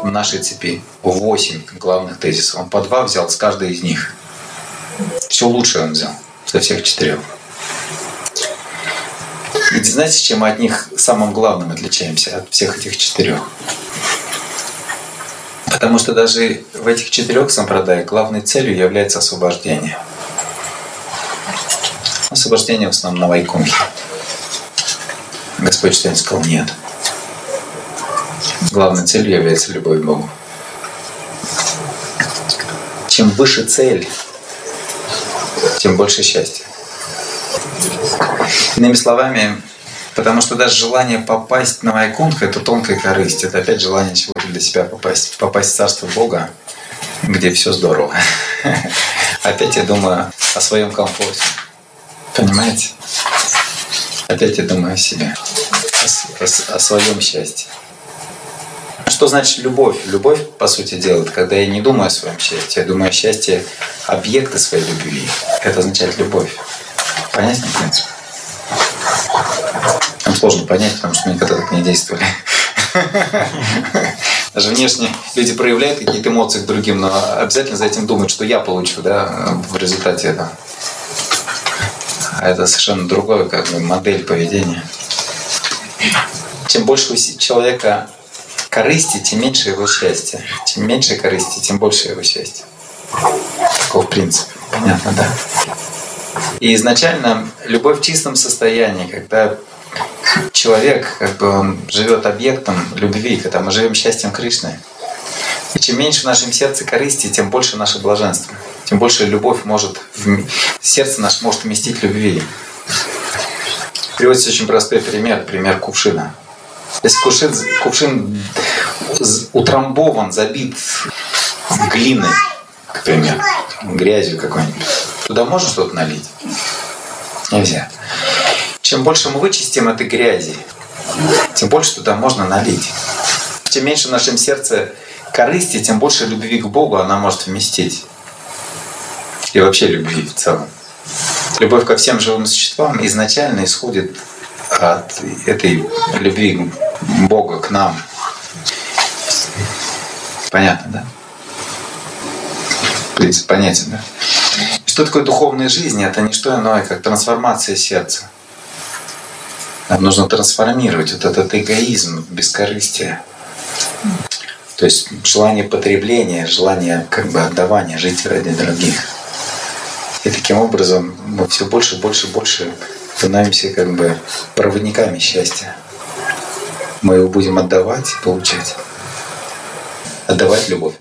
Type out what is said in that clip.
в нашей цепи 8 главных тезисов. Он по 2 взял с каждой из них. Все лучшее он взял со всех 4. И знаете, чем мы от них самым главным отличаемся, от всех этих 4? Потому что даже в этих 4 сампрадаях главной целью является освобождение. Освобождение в основном на Вайкунхе. Господь что-нибудь сказал: нет. Главной целью является любовь к Богу. Чем выше цель, тем больше счастья. Иными словами, потому что даже желание попасть на Вайкунх — это тонкая корысть. Это опять желание чего-то для себя попасть. Попасть в Царство Бога, где все здорово. Опять я думаю о своем комфорте. Понимаете? Опять я думаю о себе, о своем счастье. Что значит любовь? Любовь, по сути дела, это когда я не думаю о своем счастье, я думаю о счастье объекта своей любви. Это означает любовь. Понятен принцип? Нам сложно понять, потому что мы никогда так не действовали. Даже внешне люди проявляют какие-то эмоции к другим, но обязательно за этим думают, что я получу, да, в результате этого. А это совершенно другая модель поведения. Чем больше у человека корысти, тем меньше его счастья. Чем меньше корысти, тем больше его счастья. Таков принцип. Понятно, да? И изначально любовь в чистом состоянии, когда человек, он живет объектом любви, когда мы живем счастьем Кришны. И чем меньше в нашем сердце корысти, тем больше наше блаженство. Тем больше любовь может, сердце наше может вместить любви. Приводится очень простой пример кувшина. Если кувшин утрамбован, забит глиной, к примеру, грязью какой-нибудь, туда можно что-то налить? Нельзя. Чем больше мы вычистим этой грязи, тем больше туда можно налить. Чем меньше в нашем сердце корысти, тем больше любви к Богу она может вместить. И вообще любви в целом. Любовь ко всем живым существам изначально исходит от этой любви Бога к нам. Понятно, да? Принцип понятен, да? Что такое духовная жизнь? Это не что иное, как трансформация сердца. Нам нужно трансформировать вот этот эгоизм в бескорыстие. То есть желание потребления, желание отдавания, жить ради других. И таким образом мы все больше становимся проводниками счастья. Мы его будем отдавать и получать. Отдавать любовь.